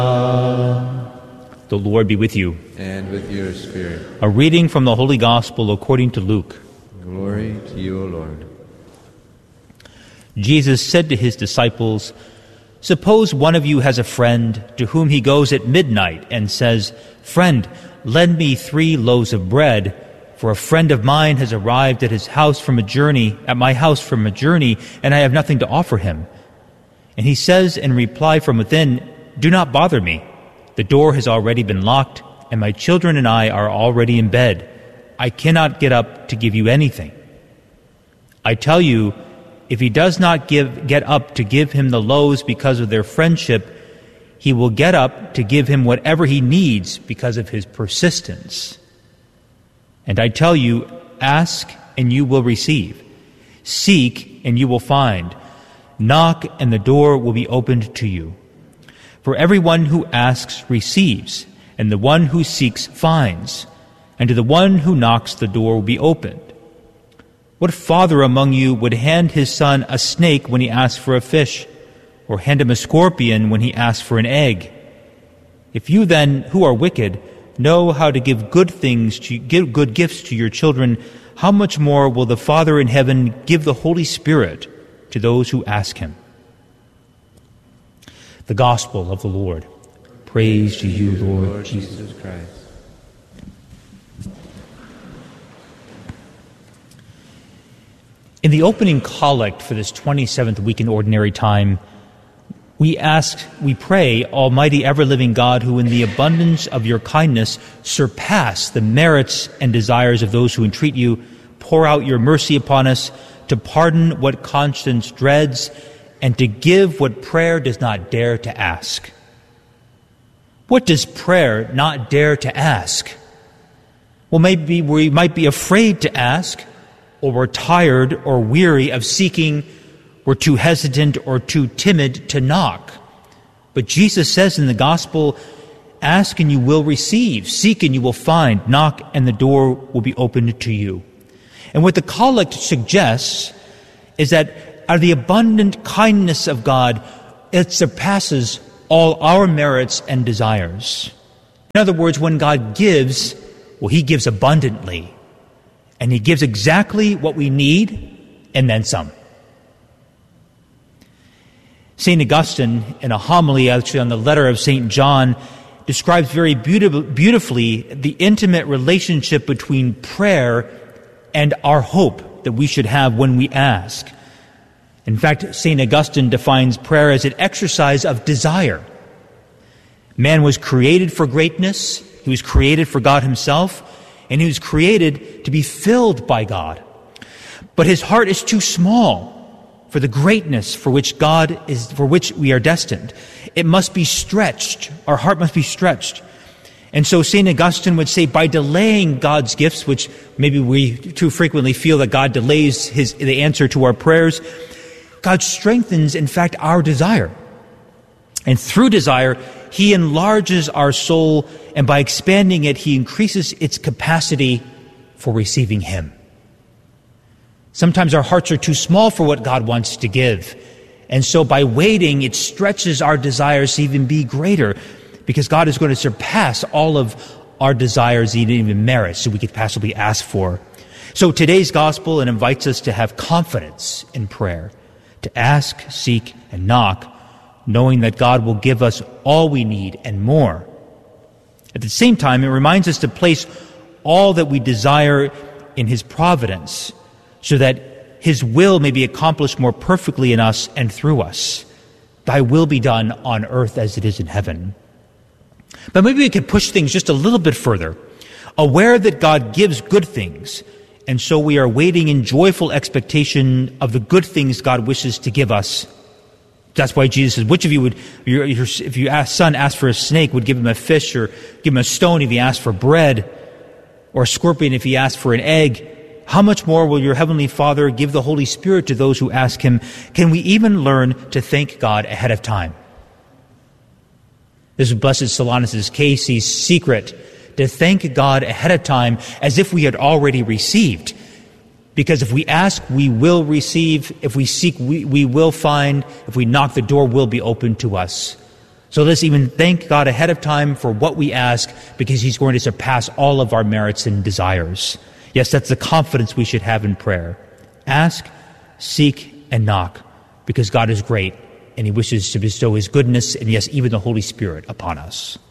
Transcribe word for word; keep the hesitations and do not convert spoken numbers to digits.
The Lord be with you. And with your spirit. A reading from the Holy Gospel according to Luke. Glory to you, O Lord. Jesus said to his disciples, "Suppose one of you has a friend to whom he goes at midnight and says, 'Friend, lend me three loaves of bread, for a friend of mine has arrived at his house from a journey, at my house from a journey, and I have nothing to offer him.' And he says in reply from within, 'Do not bother me. The door has already been locked, and my children and I are already in bed. I cannot get up to give you anything.' I tell you, if he does not give, get up to give him the loaves because of their friendship, he will get up to give him whatever he needs because of his persistence. And I tell you, ask and you will receive. Seek and you will find. Knock and the door will be opened to you. For everyone who asks receives, and the one who seeks finds, and to the one who knocks the door will be opened. What father among you would hand his son a snake when he asks for a fish, or hand him a scorpion when he asks for an egg? If you then, who are wicked, know how to give good things to give good gifts to your children, how much more will the Father in heaven give the Holy Spirit to those who ask him?" The Gospel of the Lord. Praise to you, Lord, Lord Jesus. Jesus Christ. In the opening collect for this twenty-seventh week in Ordinary Time, we ask, we pray, Almighty ever-living God, who in the abundance of your kindness surpass the merits and desires of those who entreat you, pour out your mercy upon us to pardon what conscience dreads and to give what prayer does not dare to ask. What does prayer not dare to ask? Well, maybe we might be afraid to ask, or we're tired or weary of seeking, we're too hesitant or too timid to knock. But Jesus says in the Gospel, ask and you will receive, seek and you will find, knock and the door will be opened to you. And what the collect suggests is that out of the abundant kindness of God, it surpasses all our merits and desires. In other words, when God gives, well, he gives abundantly. And he gives exactly what we need and then some. Saint Augustine, in a homily actually on the letter of Saint John, describes very beautif- beautifully the intimate relationship between prayer and our hope that we should have when we ask. In fact, Saint Augustine defines prayer as an exercise of desire. Man was created for greatness, he was created for God himself, and he was created to be filled by God. But his heart is too small for the greatness for which God is, for which we are destined. It must be stretched. Our heart must be stretched. And so Saint Augustine would say, by delaying God's gifts, which maybe we too frequently feel that God delays his, the answer to our prayers, God strengthens, in fact, our desire. And through desire, he enlarges our soul, and by expanding it, he increases its capacity for receiving him. Sometimes our hearts are too small for what God wants to give. And so by waiting, it stretches our desires to even be greater, because God is going to surpass all of our desires, even merits, that we could possibly ask for. So today's gospel, it invites us to have confidence in prayer, to ask, seek, and knock, knowing that God will give us all we need and more. At the same time, it reminds us to place all that we desire in his providence, so that his will may be accomplished more perfectly in us and through us. Thy will be done on earth as it is in heaven. But maybe we could push things just a little bit further, aware that God gives good things, and so we are waiting in joyful expectation of the good things God wishes to give us. That's why Jesus says, which of you would, your, your, if your son asked for a snake, would give him a fish, or give him a stone if he asked for bread, or a scorpion if he asked for an egg? How much more will your heavenly Father give the Holy Spirit to those who ask him? Can we even learn to thank God ahead of time? This is Blessed Solanus' case, his secret, to thank God ahead of time as if we had already received. Because if we ask, we will receive. If we seek, we, we will find. If we knock, the door will be open to us. So let's even thank God ahead of time for what we ask, because he's going to surpass all of our merits and desires. Yes, that's the confidence we should have in prayer. Ask, seek, and knock, because God is great, and he wishes to bestow his goodness and, yes, even the Holy Spirit upon us.